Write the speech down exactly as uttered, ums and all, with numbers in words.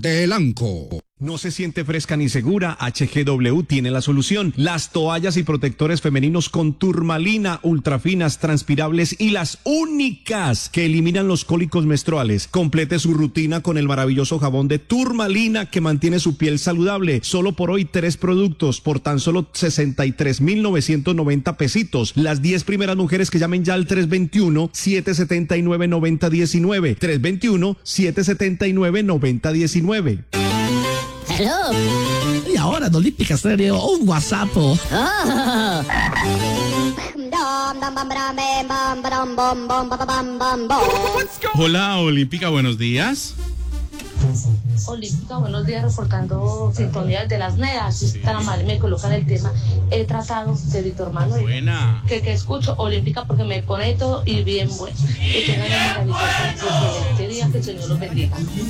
Delanco. ¿No se siente fresca ni segura? H G W tiene la solución. Las toallas y protectores femeninos con turmalina, ultrafinas, transpirables y las únicas que eliminan los cólicos menstruales. Complete su rutina con el maravilloso jabón de turmalina que mantiene su piel saludable. Solo por hoy tres productos por tan solo sesenta y tres mil novecientos noventa pesitos. Las diez primeras mujeres que llamen ya al tres veintiuno, siete setenta y nueve, noventa diecinueve. tres veintiuno, siete setenta y nueve, noventa diecinueve. Hello. Y ahora en Olímpica Estéreo, un WhatsApp. Oh. Hola, Olímpica, buenos días. Olímpica, buenos días, reportando sintonía de las neas. Si tan amable me colocan el tema. He tratado de Víctor Manuel. Buena. Que, que escucho Olímpica porque me conecto y bien bueno. Y tengan una maravillosa día, que el Señor los bendiga.